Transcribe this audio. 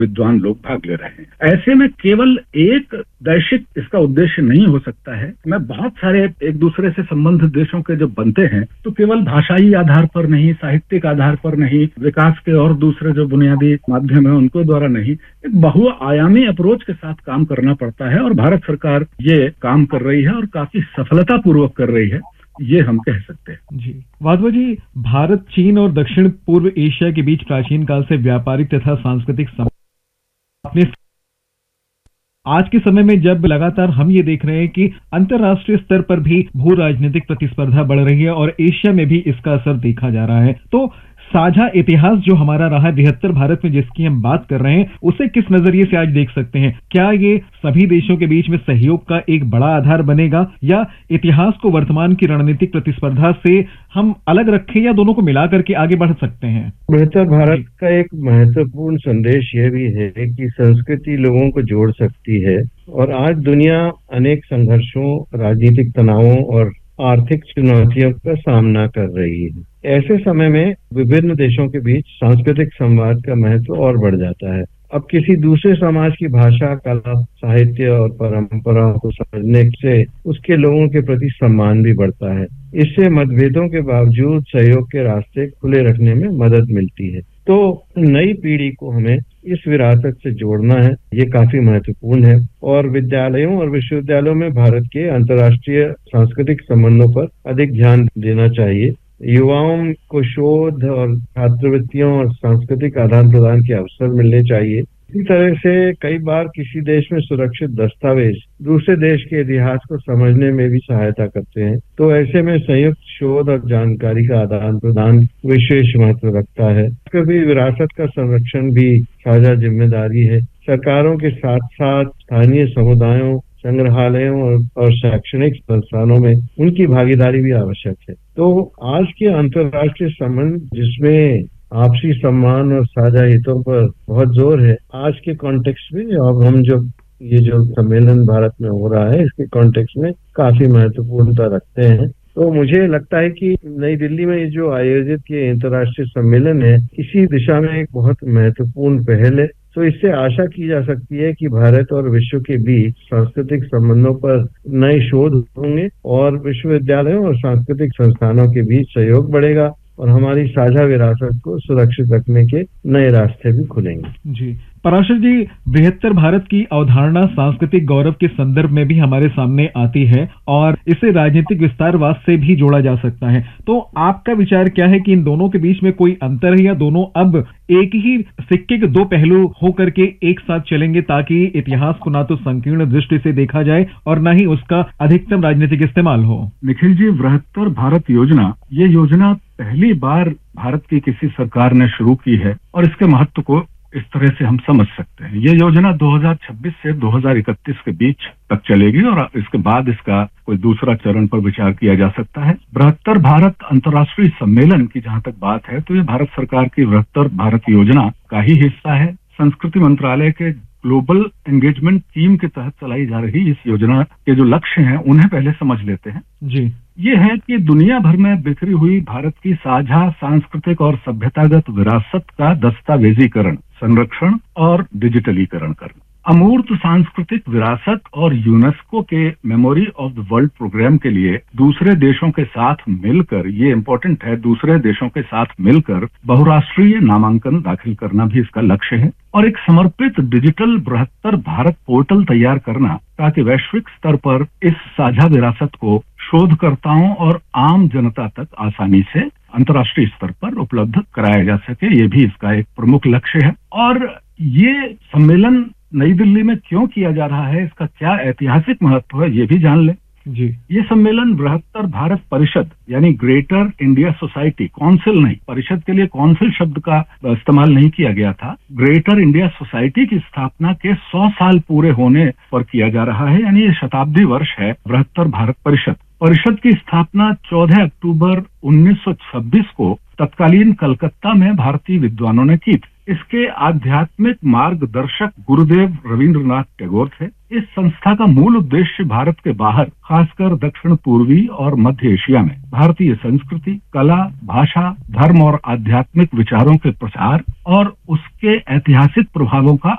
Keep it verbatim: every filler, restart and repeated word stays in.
विद्वान लोग भाग ले रहे हैं। ऐसे में केवल एक वैश्विक इसका उद्देश्य नहीं हो सकता है। मैं बहुत सारे एक दूसरे से संबंधित देशों के जब बनते हैं तो केवल भाषाई आधार पर नहीं, साहित्यिक आधार पर नहीं, विकास के और दूसरे जो बुनियादी माध्यम है उनको द्वारा नहीं, एक बहुआयामी अप्रोच के साथ काम करना पड़ता है और भारत सरकार ये काम कर रही है और काफी सफलतापूर्वक कर रही है, ये हम कह सकते हैं। जी वाधवा जी, भारत, चीन और दक्षिण पूर्व एशिया के बीच प्राचीन काल से व्यापारिक तथा सांस्कृतिक अपने आज के समय में जब लगातार हम ये देख रहे हैं कि अंतर्राष्ट्रीय स्तर पर भी भू राजनीतिक प्रतिस्पर्धा बढ़ रही है और एशिया में भी इसका असर देखा जा रहा है, तो साझा इतिहास जो हमारा रहा है बृहत्तर भारत में जिसकी हम बात कर रहे हैं, उसे किस नजरिए से आज देख सकते हैं? क्या ये सभी देशों के बीच में सहयोग का एक बड़ा आधार बनेगा या इतिहास को वर्तमान की रणनीतिक प्रतिस्पर्धा से हम अलग रखें या दोनों को मिला करके आगे बढ़ सकते हैं? बृहत्तर भारत का एक महत्वपूर्ण संदेश यह भी है कि संस्कृति लोगों को जोड़ सकती है और आज दुनिया अनेक संघर्षों, राजनीतिक तनावों और आर्थिक चुनौतियों का सामना कर रही है। ऐसे समय में विभिन्न देशों के बीच सांस्कृतिक संवाद का महत्व और बढ़ जाता है। अब किसी दूसरे समाज की भाषा, कला, साहित्य और परंपराओं को समझने से उसके लोगों के प्रति सम्मान भी बढ़ता है। इससे मतभेदों के बावजूद सहयोग के रास्ते खुले रखने में मदद मिलती है। तो नई पीढ़ी को हमें इस विरासत से जोड़ना है, ये काफी महत्वपूर्ण है और विद्यालयों और विश्वविद्यालयों में भारत के अंतर्राष्ट्रीय सांस्कृतिक संबंधों पर अधिक ध्यान देना चाहिए। युवाओं को शोध और छात्रवृत्तियों और सांस्कृतिक आदान प्रदान के अवसर मिलने चाहिए। इसी तरह से कई बार किसी देश में सुरक्षित दस्तावेज दूसरे देश के इतिहास को समझने में भी सहायता करते हैं। तो ऐसे में संयुक्त शोध और जानकारी का आदान प्रदान विशेष महत्व रखता है। कभी विरासत का संरक्षण भी साझा जिम्मेदारी है। सरकारों के साथ साथ स्थानीय समुदायों, संग्रहालयों और, और शैक्षणिक संस्थानों में उनकी भागीदारी भी आवश्यक है। तो आज के अंतर्राष्ट्रीय संबंध जिसमें आपसी सम्मान और साझा हितों पर बहुत जोर है, आज के कॉन्टेक्स्ट में अब हम जो ये जो सम्मेलन भारत में हो रहा है इसके कॉन्टेक्स्ट में काफी महत्वपूर्णता रखते हैं। तो मुझे लगता है कि नई दिल्ली में ये जो आयोजित ये अंतर्राष्ट्रीय सम्मेलन है, इसी दिशा में एक बहुत महत्वपूर्ण पहल है। तो इससे आशा की जा सकती है कि भारत और विश्व के बीच सांस्कृतिक संबंधों पर नए शोध होंगे और विश्वविद्यालयों और सांस्कृतिक संस्थानों के बीच सहयोग बढ़ेगा और हमारी साझा विरासत को सुरक्षित रखने के नए रास्ते भी खुलेंगे। जी पराशर जी, बृहत्तर भारत की अवधारणा सांस्कृतिक गौरव के संदर्भ में भी हमारे सामने आती है और इसे राजनीतिक विस्तारवाद से भी जोड़ा जा सकता है। तो आपका विचार क्या है कि इन दोनों के बीच में कोई अंतर है या दोनों अब एक ही सिक्के के दो पहलू होकर के एक साथ चलेंगे ताकि इतिहास को ना तो संकीर्ण दृष्टि से देखा जाए और न ही उसका अधिकतम राजनीतिक इस्तेमाल हो? निखिल जी, बृहत्तर भारत योजना, ये योजना पहली बार भारत की किसी सरकार ने शुरू की है और इसके महत्व को इस तरह से हम समझ सकते हैं। ये योजना दो हज़ार छब्बीस से दो हज़ार इकतीस के बीच तक चलेगी और इसके बाद इसका कोई दूसरा चरण पर विचार किया जा सकता है। बृहत्तर भारत अंतर्राष्ट्रीय सम्मेलन की जहां तक बात है तो ये भारत सरकार की बृहत्तर भारत योजना का ही हिस्सा है। संस्कृति मंत्रालय के ग्लोबल एंगेजमेंट टीम के तहत चलाई जा रही इस योजना के जो लक्ष्य हैं उन्हें पहले समझ लेते हैं। जी ये है कि दुनिया भर में बिखरी हुई भारत की साझा सांस्कृतिक और सभ्यतागत विरासत का दस्तावेजीकरण, संरक्षण और डिजिटलीकरण करना। अमूर्त सांस्कृतिक विरासत और यूनेस्को के memory of the world program के लिए दूसरे देशों के साथ मिलकर, ये इम्पोर्टेंट है, दूसरे देशों के साथ मिलकर बहुराष्ट्रीय नामांकन दाखिल करना भी इसका लक्ष्य है और एक समर्पित डिजिटल बृहत्तर भारत पोर्टल तैयार करना ताकि वैश्विक स्तर पर इस साझा विरासत को शोधकर्ताओं और आम जनता तक आसानी से अंतर्राष्ट्रीय स्तर पर उपलब्ध कराया जा सके। ये भी इसका एक प्रमुख लक्ष्य है। और ये सम्मेलन नई दिल्ली में क्यों किया जा रहा है, इसका क्या ऐतिहासिक महत्व है, ये भी जान लें। जी ये सम्मेलन बृहत्तर भारत परिषद यानी ग्रेटर इंडिया सोसाइटी, काउंसिल नहीं, परिषद के लिए काउंसिल शब्द का इस्तेमाल नहीं किया गया था, ग्रेटर इंडिया सोसाइटी की स्थापना के सौ साल पूरे होने पर किया जा रहा है। यानी ये शताब्दी वर्ष है बृहत्तर भारत परिषद। परिषद की स्थापना चौदह अक्टूबर उन्नीस सौ छब्बीस को तत्कालीन कलकत्ता में भारतीय विद्वानों ने की थी। इसके आध्यात्मिक मार्गदर्शक गुरुदेव रविंद्रनाथ टैगोर थे। इस संस्था का मूल उद्देश्य भारत के बाहर, खासकर दक्षिण पूर्वी और मध्य एशिया में भारतीय संस्कृति, कला, भाषा, धर्म और आध्यात्मिक विचारों के प्रचार और उसके ऐतिहासिक प्रभावों का